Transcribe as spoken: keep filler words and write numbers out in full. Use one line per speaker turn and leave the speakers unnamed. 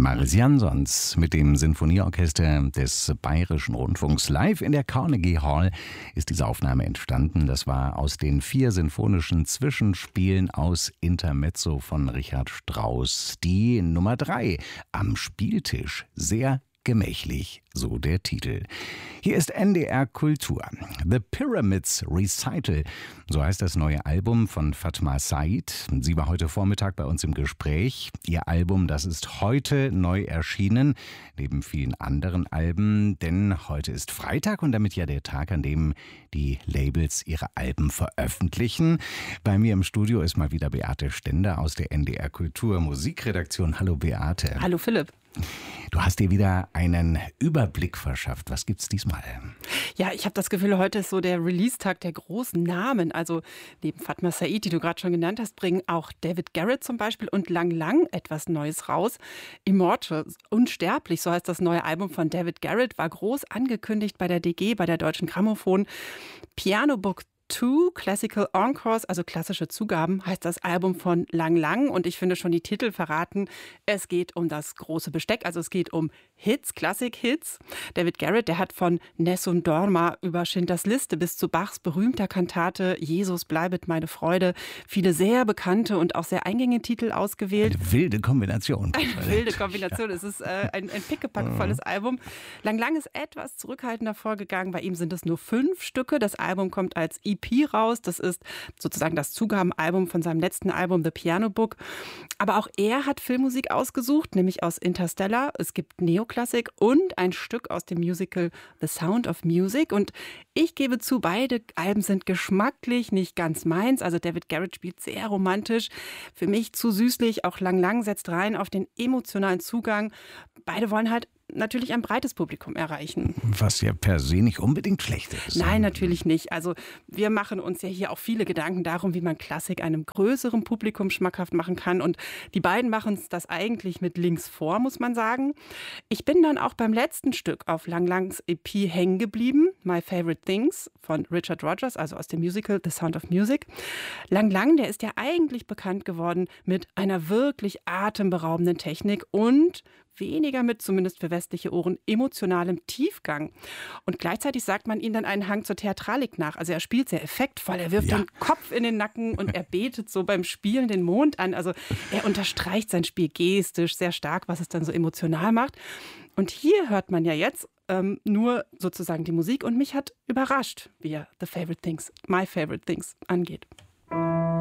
Mariss Jansons mit dem Sinfonieorchester des Bayerischen Rundfunks. Live in der Carnegie Hall ist diese Aufnahme entstanden. Das war aus den vier sinfonischen Zwischenspielen aus Intermezzo von Richard Strauss. Die Nummer drei am Spieltisch. Sehr gemächlich, so der Titel. Hier ist N D R Kultur. The Pyramids Recital, so heißt das neue Album von Fatma Said. Sie war heute Vormittag bei uns im Gespräch. Ihr Album, das ist heute neu erschienen, neben vielen anderen Alben, denn heute ist Freitag und damit ja der Tag, an dem die Labels ihre Alben veröffentlichen. Bei mir im Studio ist mal wieder Beate Stender aus der N D R Kultur Musikredaktion. Hallo Beate.
Hallo Philipp.
Du hast dir wieder einen Überblick verschafft. Was gibt's diesmal?
Ja, ich habe das Gefühl, heute ist so der Release-Tag der großen Namen. Also neben Fatma Said, die du gerade schon genannt hast, bringen auch David Garrett zum Beispiel und Lang Lang etwas Neues raus. Immortal, unsterblich, so heißt das neue Album von David Garrett, war groß angekündigt bei der D G, bei der Deutschen Grammophon. Piano Book Two, Classical Encores, also klassische Zugaben, heißt das Album von Lang Lang. Und ich finde schon, die Titel verraten, es geht um das große Besteck. Also es geht um Hits, Klassik-Hits. David Garrett, der hat von Nessun Dorma über Schindlers Liste bis zu Bachs berühmter Kantate Jesus bleibet meine Freude viele sehr bekannte und auch sehr eingängige Titel ausgewählt.
Eine wilde Kombination.
Eine wilde Kombination. Es ist äh, ein, ein pickepackevolles mhm. Album. Lang Lang ist etwas zurückhaltender vorgegangen. Bei ihm sind es nur fünf Stücke. Das Album kommt als E P raus. Das ist sozusagen das Zugabenalbum von seinem letzten Album The Piano Book. Aber auch er hat Filmmusik ausgesucht, nämlich aus Interstellar. Es gibt Neoklassik und ein Stück aus dem Musical The Sound of Music. Und ich gebe zu, beide Alben sind geschmacklich nicht ganz meins. Also David Garrett spielt sehr romantisch. Für mich zu süßlich. Auch Lang Lang setzt rein auf den emotionalen Zugang. Beide wollen halt natürlich ein breites Publikum erreichen.
Was ja per se nicht unbedingt schlecht ist.
Nein, natürlich nicht. Also wir machen uns ja hier auch viele Gedanken darum, wie man Klassik einem größeren Publikum schmackhaft machen kann. Und die beiden machen es das eigentlich mit links vor, muss man sagen. Ich bin dann auch beim letzten Stück auf Lang Langs E P hängen geblieben. My Favorite Things von Richard Rodgers, also aus dem Musical The Sound of Music. Lang Lang, der ist ja eigentlich bekannt geworden mit einer wirklich atemberaubenden Technik und weniger mit, zumindest für westliche Ohren, emotionalem Tiefgang. Und gleichzeitig sagt man ihm dann einen Hang zur Theatralik nach. Also er spielt sehr effektvoll, er wirft ja. den Kopf in den Nacken und er betet so beim Spielen den Mond an. Also er unterstreicht sein Spiel gestisch sehr stark, was es dann so emotional macht. Und hier hört man ja jetzt ähm, nur sozusagen die Musik und mich hat überrascht, wie er The Favorite Things, My Favorite Things angeht.